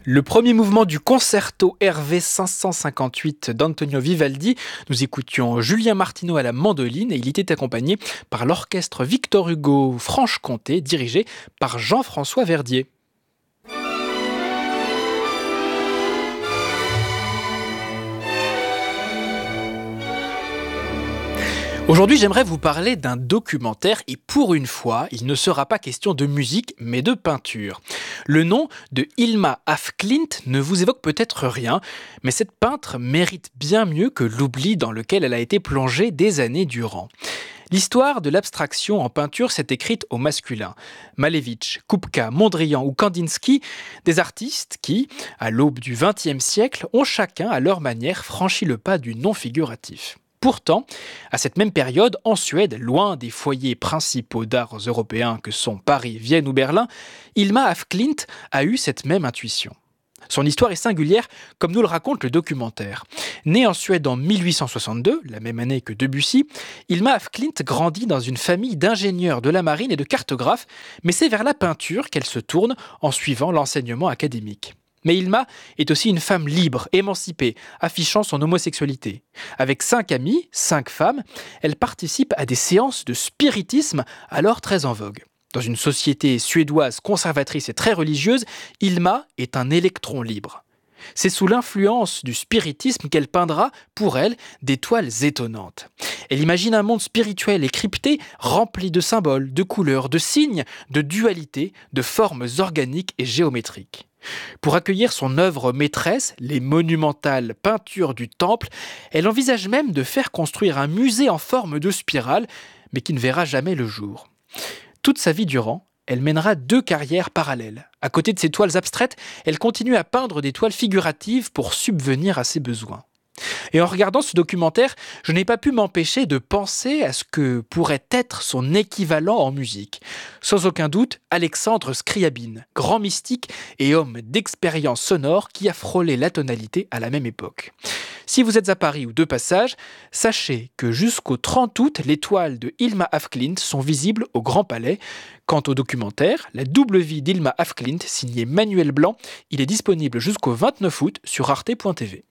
Le premier mouvement du concerto RV 558 d'Antonio Vivaldi, nous écoutions Julien Martineau à la mandoline et il était accompagné par l'orchestre Victor Hugo Franche-Comté dirigé par Jean-François Verdier. Aujourd'hui, j'aimerais vous parler d'un documentaire et pour une fois, il ne sera pas question de musique, mais de peinture. Le nom de Hilma af Klint ne vous évoque peut-être rien, mais cette peintre mérite bien mieux que l'oubli dans lequel elle a été plongée des années durant. L'histoire de l'abstraction en peinture s'est écrite au masculin. Malevich, Kupka, Mondrian ou Kandinsky, des artistes qui, à l'aube du XXe siècle, ont chacun à leur manière franchi le pas du non figuratif. Pourtant, à cette même période, en Suède, loin des foyers principaux d'arts européens que sont Paris, Vienne ou Berlin, Hilma af Klint a eu cette même intuition. Son histoire est singulière, comme nous le raconte le documentaire. Née en Suède en 1862, la même année que Debussy, Hilma af Klint grandit dans une famille d'ingénieurs de la marine et de cartographes, mais c'est vers la peinture qu'elle se tourne en suivant l'enseignement académique. Mais Hilma est aussi une femme libre, émancipée, affichant son homosexualité. Avec 5 amis, 5 femmes, elle participe à des séances de spiritisme alors très en vogue. Dans une société suédoise conservatrice et très religieuse, Hilma est un électron libre. C'est sous l'influence du spiritisme qu'elle peindra, pour elle, des toiles étonnantes. Elle imagine un monde spirituel et crypté, rempli de symboles, de couleurs, de signes, de dualités, de formes organiques et géométriques. Pour accueillir son œuvre maîtresse, les monumentales peintures du temple, elle envisage même de faire construire un musée en forme de spirale, mais qui ne verra jamais le jour. Toute sa vie durant, elle mènera 2 carrières parallèles. À côté de ses toiles abstraites, elle continue à peindre des toiles figuratives pour subvenir à ses besoins. Et en regardant ce documentaire, je n'ai pas pu m'empêcher de penser à ce que pourrait être son équivalent en musique. Sans aucun doute, Alexandre Scriabine, grand mystique et homme d'expérience sonore qui a frôlé la tonalité à la même époque. Si vous êtes à Paris ou de passage, sachez que jusqu'au 30 août, les toiles de Hilma af Klint sont visibles au Grand Palais. Quant au documentaire, La double vie d'Hilma af Klint, signé Manuel Blanc, il est disponible jusqu'au 29 août sur arte.tv.